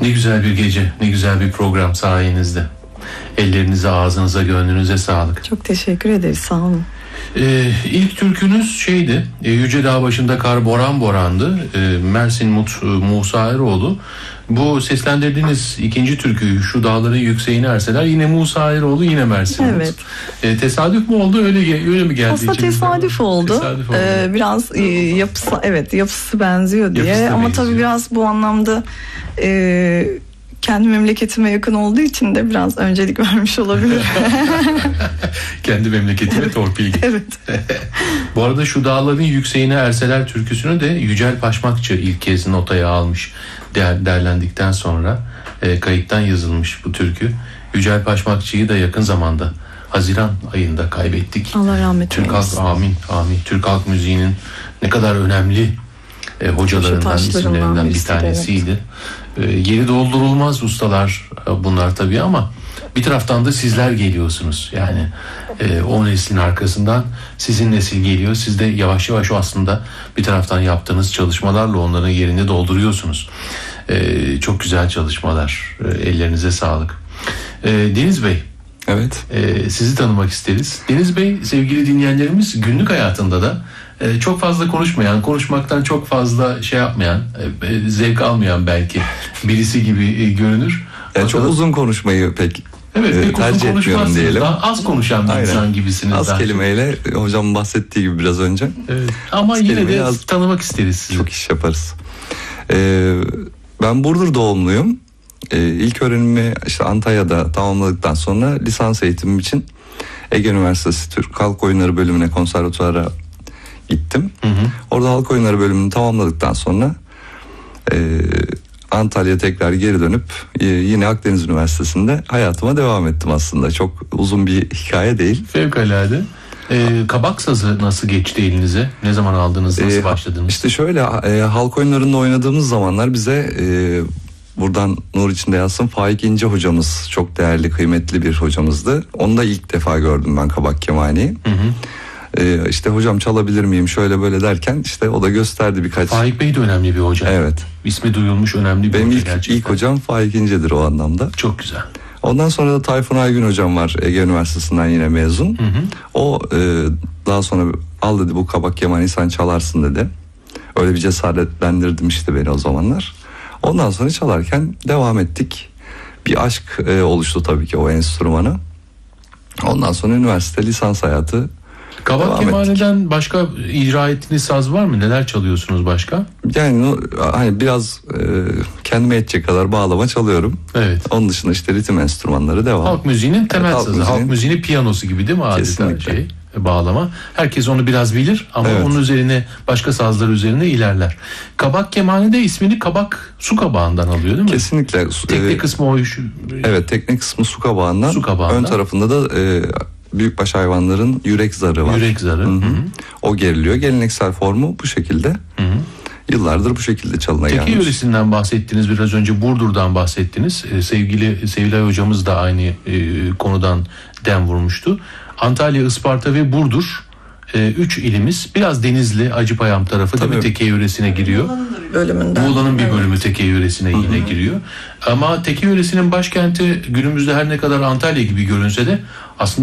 Ne güzel bir gece, ne güzel bir program sayenizde. Ellerinize, ağzınıza, gönlünüze sağlık. Çok teşekkür ederiz, sağ olun. İlk türkünüz şeydi, Yüce Dağ Başında Kar Boran Boran'dı. Mersin Musa Eroğlu. Bu seslendirdiğiniz ikinci türkü, Şu Dağların Yükseğine Erseler, yine Musa Eroğlu, yine Mersin Evet. Tesadüf mü oldu, öyle mi geldi? Aslında tesadüf oldu. Biraz yapısı benziyor diye. Yapısı da ama benziyor. tabii biraz bu anlamda kendi memleketime yakın olduğu için de biraz öncelik vermiş olabilir. Kendi memleketime torpil gibi. Evet. Bu arada Şu Dağların Yükseğine Erseler türküsünü de Yücel Paşmakçı ilk kez notaya almış. Derlendikten sonra kayıttan yazılmış bu türkü. Yücel Paşmakçı'yı da yakın zamanda, Haziran ayında kaybettik. Allah rahmet eylesin. Türk halk, amin. Türk halk müziğinin ne kadar önemli hocalarından, isimlerinden bir tanesiydi. Yeri doldurulmaz ustalar bunlar tabii, ama bir taraftan da sizler geliyorsunuz. Yani o neslin arkasından sizin nesil geliyor. Siz de yavaş yavaş aslında bir taraftan yaptığınız çalışmalarla onların yerini dolduruyorsunuz. Çok güzel çalışmalar. Ellerinize sağlık. Deniz Bey. Evet. Sizi tanımak isteriz. Deniz Bey, sevgili dinleyenlerimiz, günlük hayatında da çok fazla konuşmayan, konuşmaktan çok fazla şey yapmayan, zevk almayan belki birisi gibi görünür. Yani çok uzun konuşmayı pek tercih etmiyorum diyelim. Daha az konuşan bir insan gibisiniz. Az kelimeyle, hocam bahsettiği gibi biraz önce. Evet. Ama yine de tanımak isteriz sizi. Çok iş yaparız. Ben Burdur doğumluyum. İlk öğrenimi işte Antalya'da tamamladıktan sonra lisans eğitimim için Ege Üniversitesi Türk Halk Oyunları bölümüne, konservatuvara gittim. Hı hı. Orada halk oyunları bölümünü tamamladıktan sonra Antalya'ya tekrar geri dönüp yine Akdeniz Üniversitesi'nde hayatıma devam ettim aslında. Çok uzun bir hikaye değil. Fevkalade. Kabak sazı nasıl geçti elinize? Ne zaman aldınız? Nasıl başladınız? İşte şöyle, halk oyunlarında oynadığımız zamanlar bize buradan nur içinde yatsın Faik İnce hocamız çok değerli, kıymetli bir hocamızdı. Onu da ilk defa gördüm ben, kabak kemaniyi. Hı hı. İşte hocam çalabilir miyim şöyle böyle derken işte o da gösterdi birkaç. Faik Bey de önemli bir hoca. Evet. İsmi duyulmuş önemli bir benim hoca. Benim ilk hocam Faik İnce'dir o anlamda. Çok güzel. Ondan sonra da Tayfun Aygün hocam var, Ege Üniversitesi'nden yine mezun. Hı hı. O daha sonra al dedi, bu kabak kemani sen çalarsın dedi. Öyle bir cesaretlendirdim işte beni o zamanlar. Ondan sonra çalarken devam ettik. Bir aşk oluştu tabii ki o enstrümanı. Ondan sonra üniversite lisans hayatı. Kabak kemaniden başka icra ettiğiniz saz var mı? Neler çalıyorsunuz başka? Yani hani biraz kendime yetecek kadar bağlama çalıyorum. Evet. Onun dışında işte ritim enstrümanları devam. Halk müziğinin temel sazı. Halk müziğinin piyanosu gibi değil mi adeta? Kesinlikle. Bağlama. Herkes onu biraz bilir ama onun üzerine, başka sazlar üzerine ilerler. Kabak kemani de ismini kabak, su kabağından alıyor değil mi? Kesinlikle. Teknik kısmı o iş. Evet, teknik kısmı su kabağından. Ön tarafında da büyükbaş hayvanların yürek zarı var. Yürek zarı. Hı-hı. O geriliyor. Geleneksel formu bu şekilde. Hı-hı. Yıllardır bu şekilde çalına gelmiş. Teke yöresinden bahsettiniz biraz önce, Burdur'dan bahsettiniz. Sevgili Sevilay hocamız da aynı konudan dem vurmuştu. Antalya, Isparta ve Burdur 3 ilimiz, biraz Denizli, Acıpayam tarafı tabii Teke yöresine giriyor. Muğla'nın bir bölümü Teke yöresine yine giriyor. Ama Teke yöresinin başkenti günümüzde her ne kadar Antalya gibi görünse de aslında